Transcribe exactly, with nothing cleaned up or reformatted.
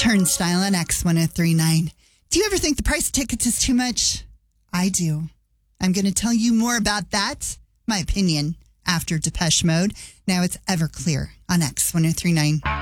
Turnstile on X ten thirty-nine. Do you ever think the price of tickets is too much? I do. I'm going to tell you more about that, my opinion, after Depeche Mode. Now it's Everclear on X ten thirty-nine.